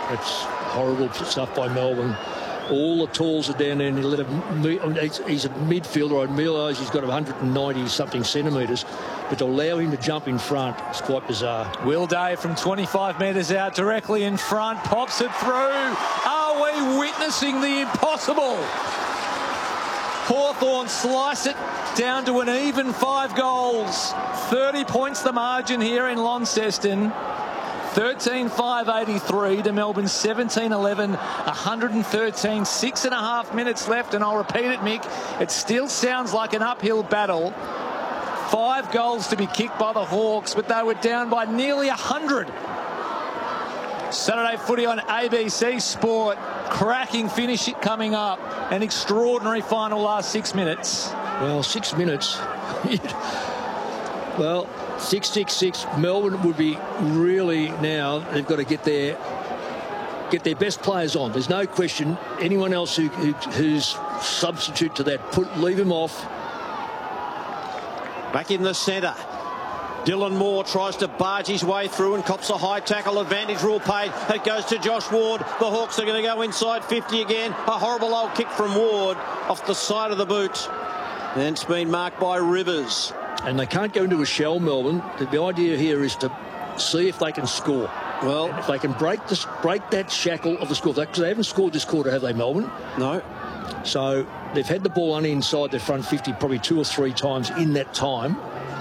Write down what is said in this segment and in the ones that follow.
It's horrible stuff by Melbourne. All the talls are down there, and he's a midfielder. I realise he's got 190-something centimetres, but to allow him to jump in front is quite bizarre. Will Day from 25 metres out, directly in front, pops it through. Are we witnessing the impossible? Hawthorn slice it down to an even 5 goals. 30 points the margin here in Launceston. 13-5-83 to Melbourne 17-11, 113, 6.5 minutes left, and I'll repeat it, Mick, it still sounds like an uphill battle. 5 goals to be kicked by the Hawks, but they were down by nearly 100. Saturday footy on ABC Sport. Cracking finish coming up. An extraordinary final last 6 minutes. Well, 6 minutes. Well, 6-6-6. Melbourne would be really now. They've got to get their best players on. There's no question. Anyone else who's substitute to that, leave him off. Back in the centre. Dylan Moore tries to barge his way through and cops a high tackle. Advantage rule paid. It goes to Josh Ward. The Hawks are going to go inside 50 again. A horrible old kick from Ward off the side of the boot. And it's been marked by Rivers. And they can't go into a shell, Melbourne. The idea here is to see if they can score. Well, and if they can break that shackle of the score, because they haven't scored this quarter, have they, Melbourne? No. So they've had the ball only inside their front 50 probably 2 or 3 times in that time.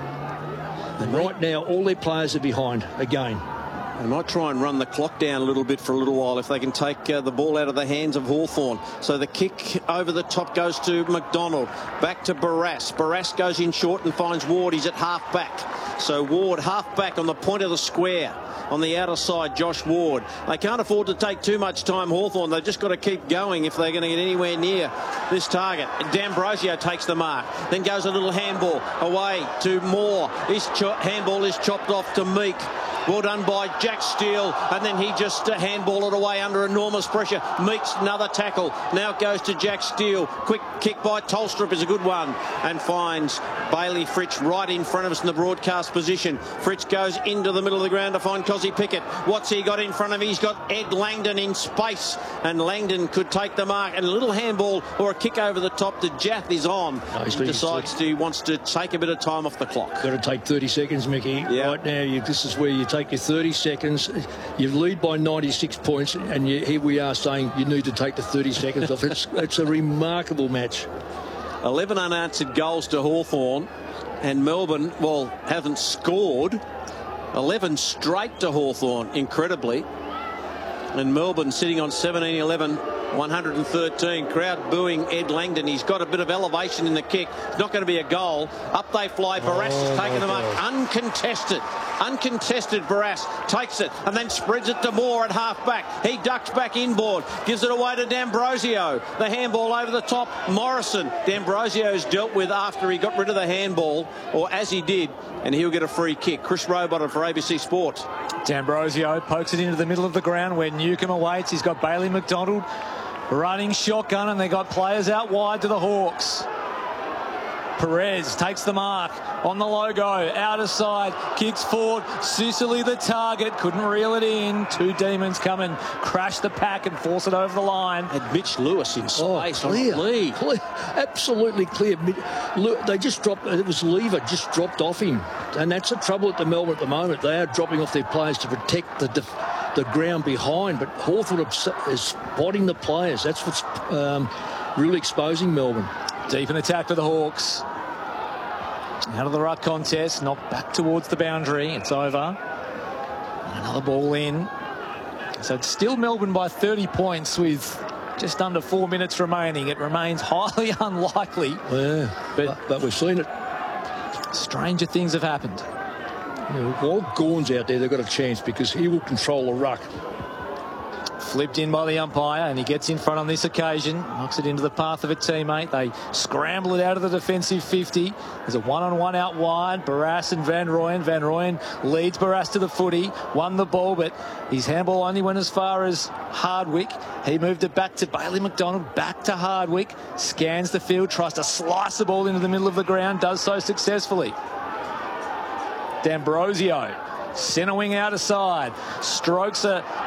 And right now, all their players are behind again. They might try and run the clock down a little bit for a little while if they can take the ball out of the hands of Hawthorn. So the kick over the top goes to McDonald. Back to Barrass. Barrass goes in short and finds Ward. He's at half back. So Ward half back on the point of the square. On the outer side, Josh Ward. They can't afford to take too much time, Hawthorn. They've just got to keep going if they're going to get anywhere near this target. D'Ambrosio takes the mark. Then goes a little handball away to Moore. His handball is chopped off to Meek. Well done by Jack Steele, and then he just handballed it away under enormous pressure. Meeks another tackle. Now it goes to Jack Steele. Quick kick by Tolstrup is a good one, and finds Bailey Fritsch right in front of us in the broadcast position. Fritsch goes into the middle of the ground to find Cozzy Pickett. What's he got in front of him? He's got Ed Langdon in space, and Langdon could take the mark. And a little handball or a kick over the top to Jath is on. No, he wants to take a bit of time off the clock. Got to take 30 seconds, Mickey. Yeah. Right now, this is where you take your 30 seconds. You lead by 96 points, and here we are saying you need to take the 30 seconds off. It's a remarkable match. 11 unanswered goals to Hawthorn, and Melbourne, well, haven't scored. 11 straight to Hawthorn, incredibly. And Melbourne sitting on 17-11, 113. Crowd booing Ed Langdon. He's got a bit of elevation in the kick. It's not going to be a goal. Up they fly. Barrass has taken the mark. Uncontested Barrass takes it and then spreads it to Moore at half back. He ducks back inboard. Gives it away to D'Ambrosio. The handball over the top. Morrison. D'Ambrosio's dealt with after he got rid of the handball, or as he did, and he'll get a free kick. Chris Rowbottom for ABC Sport. D'Ambrosio pokes it into the middle of the ground where Newcomb awaits. He's got Bailey McDonald running shotgun, and they got players out wide to the Hawks. Perez takes the mark on the logo, outer side, kicks forward. Sicily the target, couldn't reel it in. 2 demons come and crash the pack and force it over the line. Had Mitch Lewis in space. Clear. Absolutely clear. They just dropped. It was Lever just dropped off him, and that's the trouble at the Melbourne at the moment. They are dropping off their players to protect the ground behind, but Hawthorn is spotting the players. That's what's really exposing Melbourne. Deep in attack for the Hawks. Out of the ruck contest, knocked back towards the boundary. It's over. Another ball in. So it's still Melbourne by 30 points with just under 4 minutes remaining. It remains highly unlikely. Yeah, but we've seen it. Stranger things have happened. While Gawn's out there, they've got a chance because he will control the ruck. Flipped in by the umpire, and he gets in front on this occasion. Knocks it into the path of a teammate. They scramble it out of the defensive 50. There's a one-on-one out wide. Barrass and Van Rooyen. Van Rooyen leads Barrass to the footy. Won the ball, but his handball only went as far as Hardwick. He moved it back to Bailey McDonald. Back to Hardwick. Scans the field. Tries to slice the ball into the middle of the ground. Does so successfully. D'Ambrosio. Centre wing out aside. Strokes a